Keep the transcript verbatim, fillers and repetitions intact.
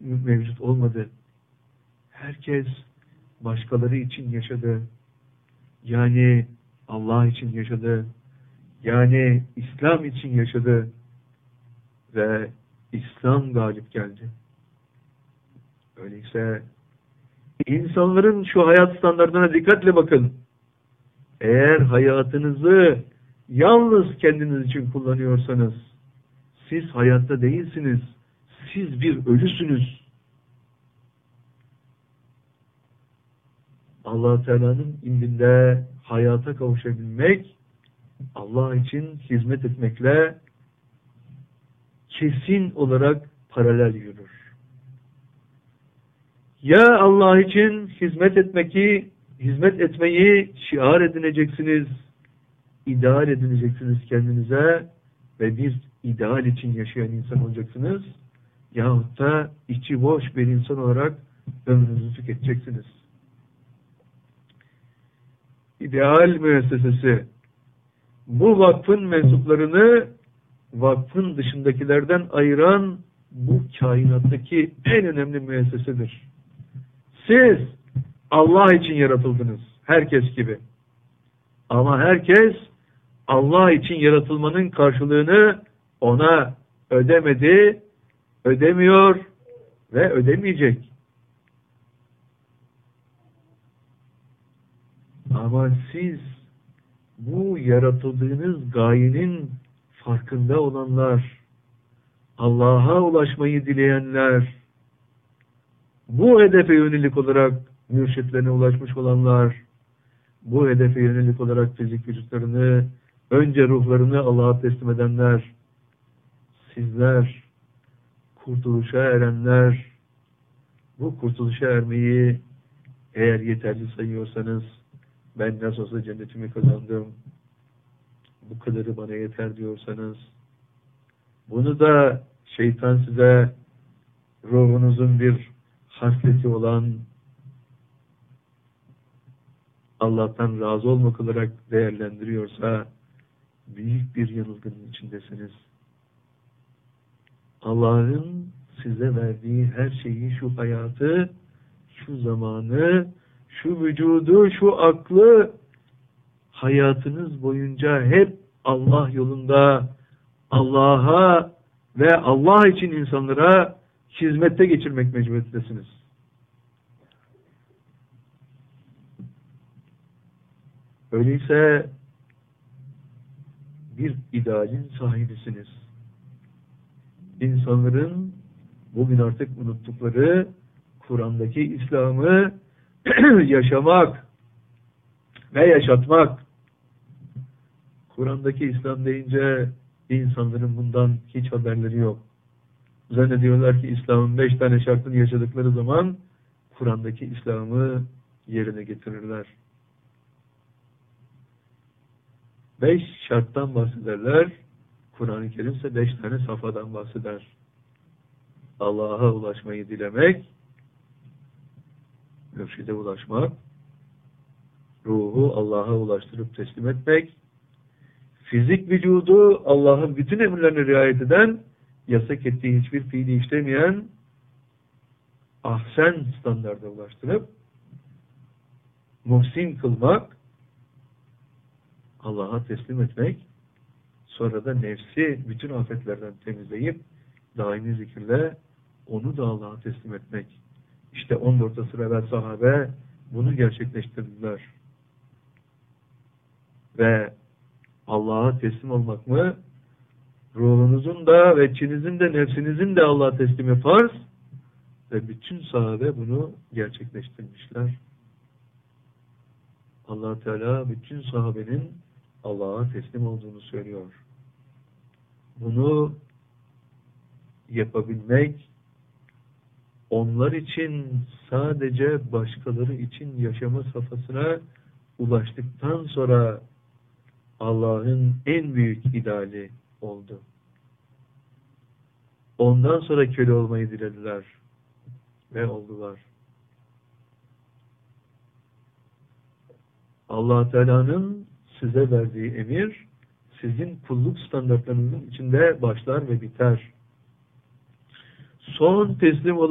mevcut olmadı. Herkes başkaları için yaşadı. Yani Allah için yaşadı. Yani İslam için yaşadı. Ve İslam galip geldi. Öyleyse insanların şu hayat standartlarına dikkatle bakın. Eğer hayatınızı yalnız kendiniz için kullanıyorsanız, siz hayatta değilsiniz. Siz bir ölüsünüz. Allah Teala'nın indinde hayata kavuşabilmek, Allah için hizmet etmekle kesin olarak paralel yürür. Ya Allah için hizmet etmeyi, hizmet etmeyi şiar edineceksiniz, ideal edineceksiniz kendinize ve bir ideal için yaşayan insan olacaksınız. Yahut da içi boş bir insan olarak ömrünüzü tüketeceksiniz. İdeal müessesesi bu vakfın mensuplarını vakfın dışındakilerden ayıran bu kainattaki en önemli müessesedir. Siz Allah için yaratıldınız. Herkes gibi. Ama herkes Allah için yaratılmanın karşılığını ona ödemedi, ödemiyor ve ödemeyecek. Ama siz bu yaratıldığınız gayenin farkında olanlar, Allah'a ulaşmayı dileyenler, bu hedefe yönelik olarak mürşitlerine ulaşmış olanlar, bu hedefe yönelik olarak fizik vücutlarını, önce ruhlarını Allah'a teslim edenler, sizler, kurtuluşa erenler, bu kurtuluşa ermeyi eğer yeterli sayıyorsanız, ben nasıl olsa cennetimi kazandım, bu kadarı bana yeter diyorsanız, bunu da şeytan size ruhunuzun bir hasleti olan Allah'tan razı olmak olarak değerlendiriyorsa büyük bir yanılgının içindesiniz. Allah'ın size verdiği her şeyi, şu hayatı, şu zamanı, şu vücudu, şu aklı hayatınız boyunca hep Allah yolunda Allah'a ve Allah için insanlara hizmette geçirmek mecburiyetindesiniz. Öyleyse bir idealin sahibisiniz. İnsanların bugün artık unuttukları Kur'an'daki İslam'ı yaşamak ve yaşatmak. Kur'an'daki İslam deyince insanların bundan hiç haberleri yok. Zannediyorlar ki İslam'ın beş tane şartını yaşadıkları zaman Kur'an'daki İslam'ı yerine getirirler. Beş şarttan bahsederler. Kur'an-ı Kerim ise beş tane safhadan bahseder. Allah'a ulaşmayı dilemek, mürşide ulaşmak, ruhu Allah'a ulaştırıp teslim etmek, fizik vücudu Allah'ın bütün emirlerine riayet eden, yasak ettiği hiçbir fiili işlemeyen, ahsen standarda ulaştırıp muhsin kılmak, Allah'a teslim etmek, sonra da nefsi bütün afetlerden temizleyip daimi zikirle onu da Allah'a teslim etmek. İşte on dört asır evvel sahabe bunu gerçekleştirdiler. Ve Allah'a teslim olmak mı? Ruhunuzun da ve içinizin de nefsinizin de Allah'a teslimi farz ve bütün sahabe bunu gerçekleştirmişler. Allah Teala bütün sahabenin Allah'a teslim olduğunu söylüyor. Bunu yapabilmek onlar için sadece başkaları için yaşama safhasına ulaştıktan sonra Allah'ın en büyük ideali oldu. Ondan sonra köle olmayı dilediler ve oldular. Allah Teala'nın size verdiği emir sizin kulluk standartlarınızın içinde başlar ve biter. Son teslim olan